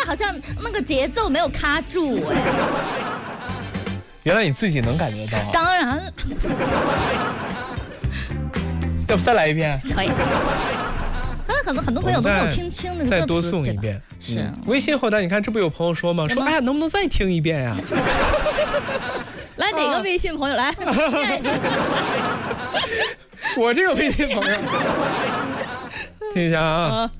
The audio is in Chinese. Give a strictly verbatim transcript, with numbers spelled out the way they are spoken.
好像那个节奏没有卡住哎。 原来你自己能感觉到、啊？ 当然。 要不再来一遍？ 可以。但是很多很多朋友都没有听清的歌词。 再多送一遍。 是、嗯。 微信后台你看，这不有朋友说吗？说哎呀，能不能再听一遍呀、啊？ 来哪个微信朋友来？ 我这个微信朋友，听一下啊。